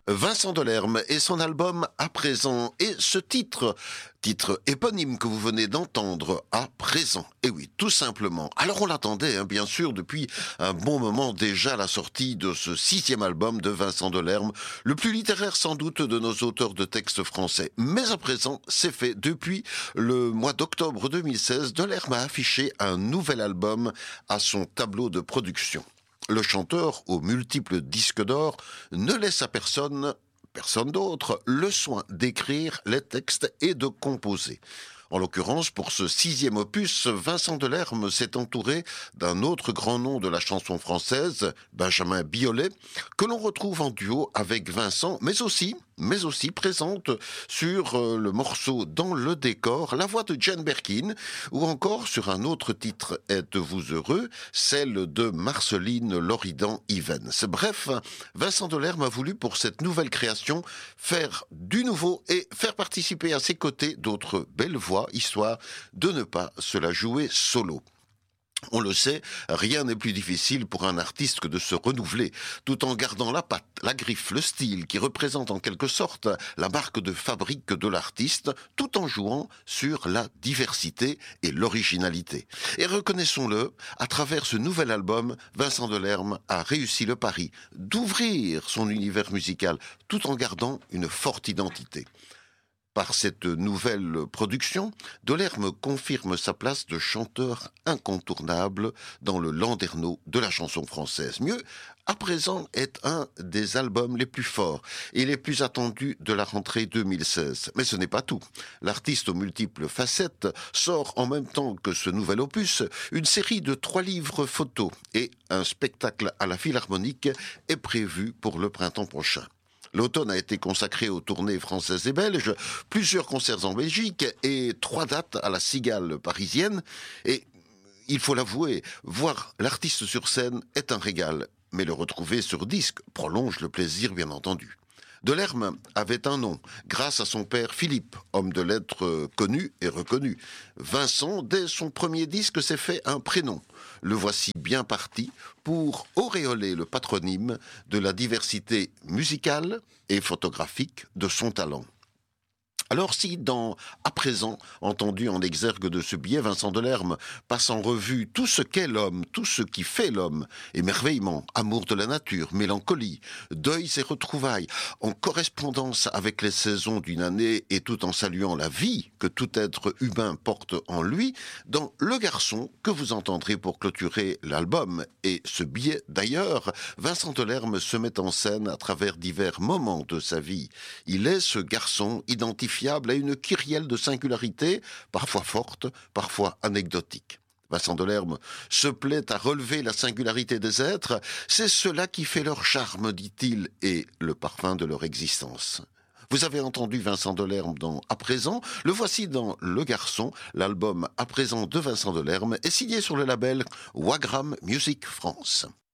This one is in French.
Vincent Delerme et son album À présent. Et ce titre éponyme que vous venez d'entendre, À présent. Et oui, tout simplement. Alors on l'attendait, bien sûr, depuis un bon moment déjà, la sortie de ce 6e album de Vincent Delerme, le plus littéraire sans doute de nos auteurs de textes français. Mais à présent, c'est fait. Depuis le mois d'octobre 2016, Delerme a affiché un nouvel album à son tableau de production. Le chanteur, aux multiples disques d'or, ne laisse à personne d'autre, le soin d'écrire les textes et de composer. En l'occurrence, pour ce 6e opus, Vincent Delerme s'est entouré d'un autre grand nom de la chanson française, Benjamin Biolay, que l'on retrouve en duo avec Vincent, mais aussi présente sur le morceau Dans le décor, la voix de Jane Birkin, ou encore sur un autre titre Êtes-vous heureux, celle de Marceline Loridan-Ivens. Bref, Vincent Delerme a voulu pour cette nouvelle création faire du nouveau et faire participer à ses côtés d'autres belles voix, histoire de ne pas se la jouer solo. On le sait, rien n'est plus difficile pour un artiste que de se renouveler, tout en gardant la patte, la griffe, le style qui représente en quelque sorte la marque de fabrique de l'artiste, tout en jouant sur la diversité et l'originalité. Et reconnaissons-le, à travers ce nouvel album, Vincent Delerme a réussi le pari d'ouvrir son univers musical, tout en gardant une forte identité. Par cette nouvelle production, Delerme confirme sa place de chanteur incontournable dans le landerneau de la chanson française. Mieux, À présent est un des albums les plus forts et les plus attendus de la rentrée 2016. Mais ce n'est pas tout. L'artiste aux multiples facettes sort en même temps que ce nouvel opus une série de 3 livres photos et un spectacle à la Philharmonique est prévu pour le printemps prochain. L'automne a été consacré aux tournées françaises et belges, plusieurs concerts en Belgique et 3 dates à la Cigale parisienne. Et il faut l'avouer, voir l'artiste sur scène est un régal, mais le retrouver sur disque prolonge le plaisir bien entendu. Delerme avait un nom, grâce à son père Philippe, homme de lettres connu et reconnu. Vincent, dès son premier disque, s'est fait un prénom. Le voici bien parti pour auréoler le patronyme de la diversité musicale et photographique de son talent. Alors si, dans À présent, entendu en exergue de ce billet, Vincent Delerme passe en revue tout ce qu'est l'homme, tout ce qui fait l'homme, émerveillement, amour de la nature, mélancolie, deuils et retrouvailles, en correspondance avec les saisons d'une année et tout en saluant la vie que tout être humain porte en lui, dans Le Garçon, que vous entendrez pour clôturer l'album, et ce billet d'ailleurs, Vincent Delerme se met en scène à travers divers moments de sa vie. Il est ce garçon identifié à une kyrielle de singularité, parfois forte, parfois anecdotique. Vincent Delerme se plaît à relever la singularité des êtres, c'est cela qui fait leur charme, dit-il, et le parfum de leur existence. Vous avez entendu Vincent Delerme dans À présent, le voici dans Le Garçon, l'album À présent de Vincent Delerme est signé sur le label Wagram Music France.